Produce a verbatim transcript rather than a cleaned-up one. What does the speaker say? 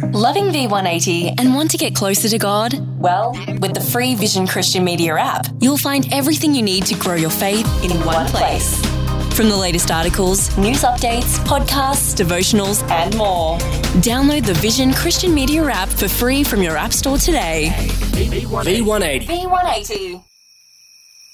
Loving V one eighty and want to get closer to God? Well, with the free Vision Christian Media app, you'll find everything you need to grow your faith in one place. From the latest articles, news updates, podcasts, devotionals, and more. Download the Vision Christian Media app for free from your app store today. V one eighty. V one eighty.